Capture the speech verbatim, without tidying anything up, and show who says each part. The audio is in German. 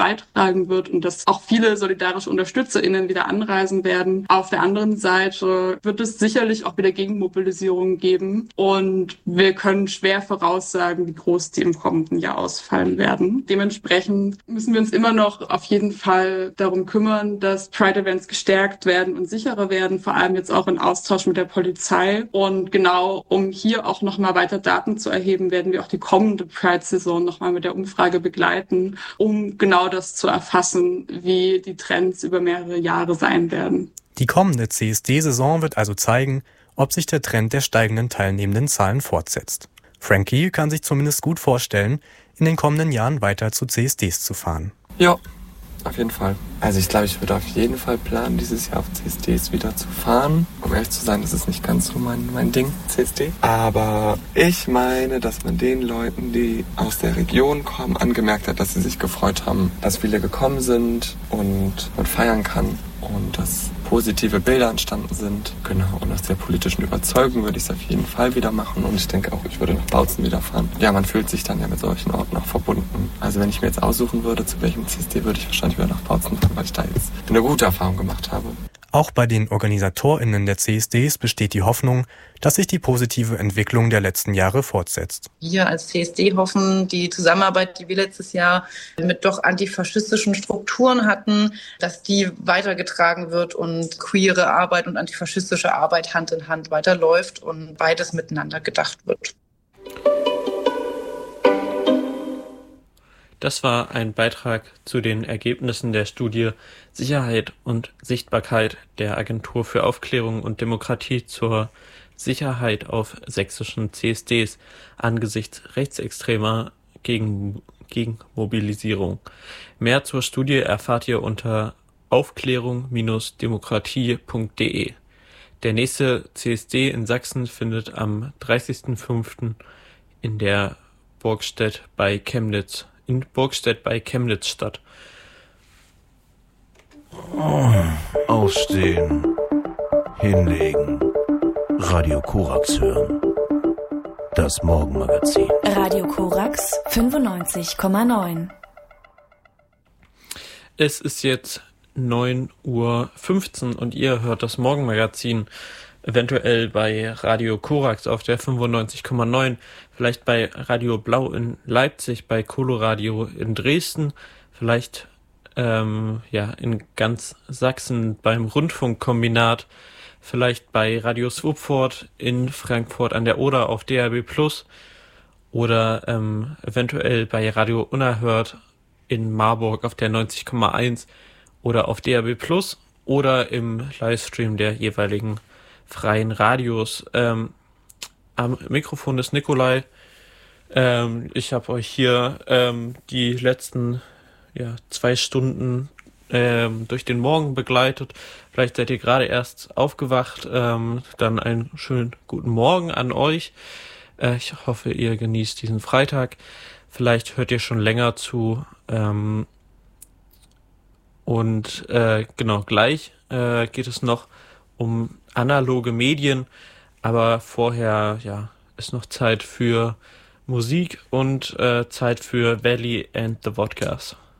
Speaker 1: beitragen wird und dass auch viele solidarische UnterstützerInnen wieder anreisen werden. Auf der anderen Seite wird es sicherlich auch wieder Gegenmobilisierungen geben und wir können schwer voraussagen, wie groß die im kommenden Jahr ausfallen werden. Dementsprechend müssen wir uns immer noch auf jeden Fall darum kümmern, dass Pride-Events gestärkt werden und sicherer werden, vor allem jetzt auch in Austausch mit der Polizei. Und genau, um hier auch nochmal weiter Daten zu erheben, werden wir auch die kommende Pride-Saison nochmal mit der Umfrage begleiten, um genau das zu erfassen, wie die Trends über mehrere Jahre sein werden.
Speaker 2: Die kommende C S D-Saison wird also zeigen, ob sich der Trend der steigenden teilnehmenden Zahlen fortsetzt. Frankie kann sich zumindest gut vorstellen, in den kommenden Jahren weiter zu C S Ds zu fahren.
Speaker 3: Ja, auf jeden Fall. Also ich glaube, ich würde auf jeden Fall planen, dieses Jahr auf C S Ds wieder zu fahren. Um ehrlich zu sein, das ist nicht ganz so mein, mein Ding, C S D. Aber ich meine, dass man den Leuten, die aus der Region kommen, angemerkt hat, dass sie sich gefreut haben, dass viele gekommen sind und man feiern kann. Und dass positive Bilder entstanden sind. Genau, und aus der politischen Überzeugung würde ich es auf jeden Fall wieder machen. Und ich denke auch, ich würde nach Bautzen wieder fahren. Ja, man fühlt sich dann ja mit solchen Orten auch verbunden. Also wenn ich mir jetzt aussuchen würde, zu welchem C S D, würde ich wahrscheinlich wieder nach Bautzen fahren, weil ich da jetzt eine gute Erfahrung gemacht habe.
Speaker 2: Auch bei den OrganisatorInnen der C S Ds besteht die Hoffnung, dass sich die positive Entwicklung der letzten Jahre fortsetzt.
Speaker 4: Wir als C S D hoffen, die Zusammenarbeit, die wir letztes Jahr mit doch antifaschistischen Strukturen hatten, dass die weitergetragen wird und queere Arbeit und antifaschistische Arbeit Hand in Hand weiterläuft und beides miteinander gedacht wird.
Speaker 5: Das war ein Beitrag zu den Ergebnissen der Studie Sicherheit und Sichtbarkeit der Agentur für Aufklärung und Demokratie zur Sicherheit auf sächsischen C S Ds angesichts rechtsextremer Gegen- Gegenmobilisierung. Mehr zur Studie erfahrt ihr unter aufklärung Bindestrich demokratie Punkt de. Der nächste C S D in Sachsen findet am dreißigsten fünften in der Burgstedt bei Chemnitz in Burgstedt bei Chemnitz statt.
Speaker 6: Aufstehen, hinlegen, Radio Korax hören. Das Morgenmagazin.
Speaker 7: Radio Korax fünfundneunzig Komma neun.
Speaker 5: Es ist jetzt neun Uhr fünfzehn und ihr hört das Morgenmagazin eventuell bei Radio Korax auf der fünfundneunzig Komma neun, vielleicht bei Radio Blau in Leipzig, bei Coloradio in Dresden, vielleicht ähm, ja in ganz Sachsen beim Rundfunkkombinat, vielleicht bei Radio Swupford in Frankfurt an der Oder auf D A B plus oder ähm, eventuell bei Radio Unerhört in Marburg auf der neunzig Komma eins oder auf D A B plus oder im Livestream der jeweiligen freien Radios. Ähm, am Mikrofon ist Nikolai. Ähm, ich habe euch hier ähm, die letzten ja, zwei Stunden ähm, durch den Morgen begleitet. Vielleicht seid ihr gerade erst aufgewacht. Ähm, dann einen schönen guten Morgen an euch. Äh, ich hoffe, ihr genießt diesen Freitag. Vielleicht hört ihr schon länger zu. Ähm, und äh, genau, gleich äh, geht es noch um analoge Medien, aber vorher ja ist noch Zeit für Musik und äh, Zeit für Valley and the Vodkas.